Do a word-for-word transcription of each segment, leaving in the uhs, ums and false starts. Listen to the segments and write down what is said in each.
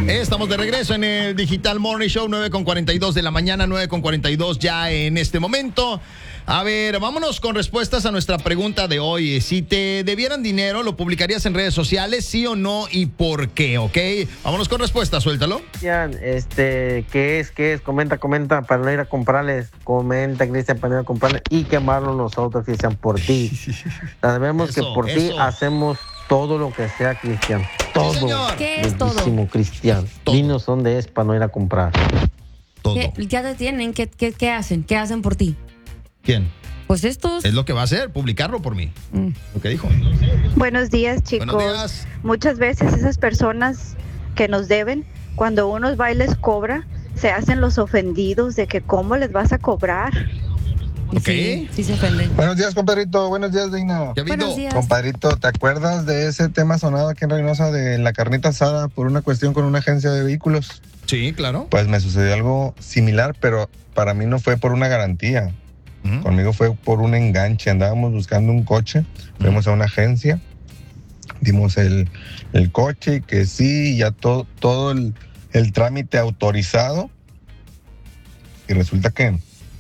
Estamos de regreso en el Digital Morning Show, nueve con cuarenta y dos de la mañana, nueve con cuarenta y dos ya en este momento. A ver, vámonos con respuestas a nuestra pregunta de hoy. Si te debieran dinero, ¿lo publicarías en redes sociales, sí o no, y por qué? ¿Ok? Vámonos con respuestas, suéltalo. Este, ¿qué es? ¿Qué es? Comenta, comenta para no ir a comprarles. Comenta, Cristian, para no ir a comprarles y quemarlo nosotros, Cristian, por ti. Sabemos que Eso, por ti eso. hacemos todo lo que sea, Cristian. Todo. Sí, señor. ¿Qué es todo? Bellísimo, Cristian. Todo. Dinos dónde es para no ir a comprar. Todo. ¿Qué, ya te tienen? ¿Qué, qué, ¿Qué hacen? ¿Qué hacen por ti? ¿Quién? Pues estos. Es lo que va a hacer, publicarlo por mí. Mm. Lo que dijo. Buenos días, chicos. Buenos días. Muchas veces esas personas que nos deben, cuando uno va y les cobra, se hacen los ofendidos de que cómo les vas a cobrar. Y Ok. Sí, sí se ofenden. Buenos días, compadrito. Buenos días, Dina. ¿Qué ha habido? Buenos días. Compadrito, ¿te acuerdas de ese tema sonado aquí en Reynosa de la carnita asada por una cuestión con una agencia de vehículos? Sí, claro. Pues me sucedió algo similar, pero para mí no fue por una garantía. Ujú. Conmigo fue por un enganche. Andábamos buscando un coche, fuimos a una agencia, dimos el, el coche, que sí, ya todo, todo el, el trámite autorizado. Y resulta que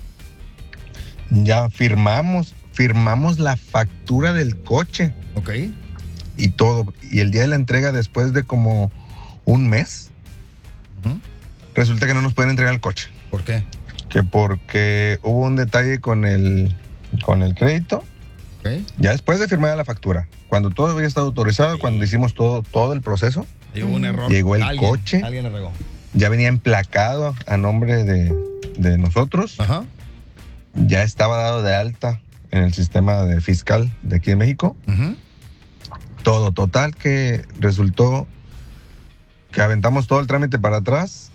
ya firmamos, firmamos la factura del coche Ok. y todo. Y el día de la entrega, después de como un mes, Ujú. resulta que no nos pueden entregar el coche. ¿Por qué? Que porque hubo un detalle con el, con el crédito, Ok. ya después de firmar la factura. Cuando todo había estado autorizado, cuando hicimos todo, todo el proceso, Llegó un error. Llegó el Alguien- coche. Alguien le regó. ya venía emplacado a nombre de, de nosotros. Ajá. Ya estaba dado de alta en el sistema de fiscal de aquí en México. Ujú. Todo, total, que resultó que aventamos todo el trámite para atrás.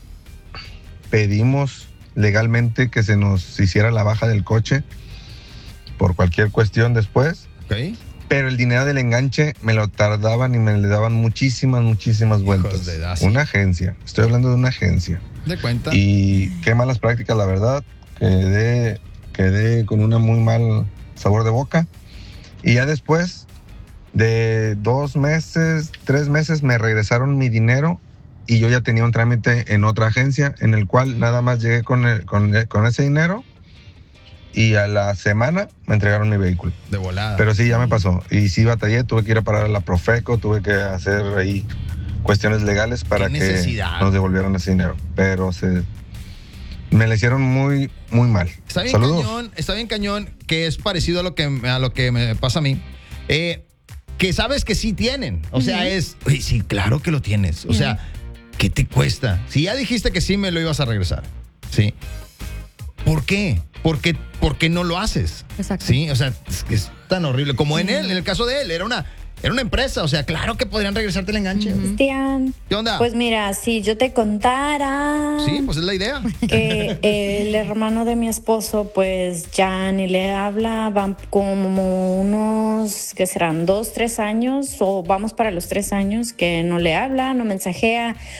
Pedimos legalmente que se nos hiciera la baja del coche por cualquier cuestión después. Ok. Pero el dinero del enganche me lo tardaban y me le daban muchísimas, muchísimas vueltas. de da, sí. Una agencia, estoy hablando de una agencia. De cuenta. Y qué malas prácticas, la verdad. Quedé, quedé con un muy mal sabor de boca. Y ya después de dos meses, tres meses, me regresaron mi dinero y yo ya tenía un trámite en otra agencia en el cual nada más llegué con, el- con, el- con ese dinero y a la semana me entregaron mi vehículo. De volada. Pero sí, ya me pasó. Y sí batallé, tuve que ir a parar a la Profeco, tuve que hacer ahí cuestiones legales para ¿Qué que necesidad? nos devolvieran ese dinero. Pero se, me le hicieron muy, muy mal. Está bien Saludos. cañón, está bien cañón, que es parecido a lo que, a lo que me pasa a mí. Eh, que sabes que sí tienen. O sea, es, "Uy, sí, claro que lo tienes. O sea, ¿qué te cuesta? Si ya dijiste que sí me lo ibas a regresar. ¿Sí? ¿Por qué? ¿Por qué, por qué no lo haces? Exacto. Sí, o sea, es que es tan horrible. Como en él, en el caso de él, era una, era una empresa. O sea, claro que podrían regresarte el enganche. Cristian, ¿Qué onda? pues mira, si yo te contara Sí, pues es la idea. que el hermano de mi esposo pues ya ni le habla, van como unos, que serán dos, tres años o vamos para los tres años que no le habla, no mensajea,